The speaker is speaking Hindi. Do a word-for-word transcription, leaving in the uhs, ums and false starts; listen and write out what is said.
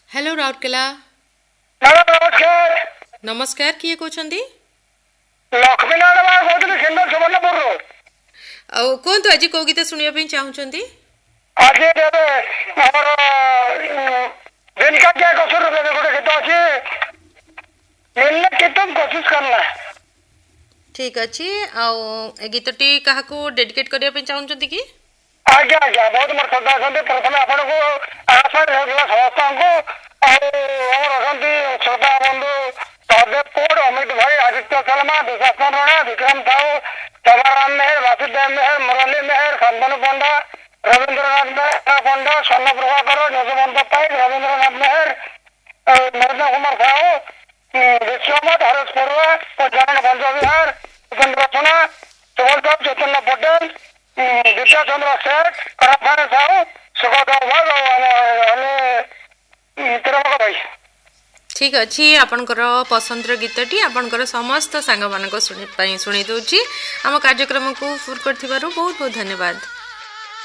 हेलो राउरकेला। नमस्कार। नमस्कार, किए कहते? लक्ष्मीनारायण कौन सिंदर सुवर्णपुर। कहतु आज कौ गीत शुणा चाहूँगी? आज ଆମର दिनका क्या कसूर गोटे गीत अच्छी मिलने की तुम कोशिश करना। ठीक अच्छे। आ गीतटी क्या डेडिकेट करने चाहूँगी कि? आज्ञा आज्ञा बहुत मोर श्रद्धा अच्छे। प्रथम आपन को समस्त अच्छा श्रोता बंधु सहदेवपुर अमित भाई आदित्य शर्मा विशासन राणा विक्रम साहू चंद्रराम मेहर वासुदेव मेहर मुरली मेहर शांतनु पंडा रविंद्रनाथ मेहर पंडा स्वर्ण प्रभाकर यशवंत पाइक रविंद्रनाथ मेहर नरेंद्र कुमार साहू विश्वमत हरेश पड़ुआ जनक पंचविहार उपेन्द्र सोना सुबल चैतन्य पटेल विद्या चंद्र सेठ करफाने साहू सुखदेव भाग तिरमक भाई। ठीक अच्छे। आपणकर पसंदर गीतटी आपणकर समस्त सांग मान शुणी दौची। आम कार्यक्रम को फुर कर बहुत बहुत धन्यवाद।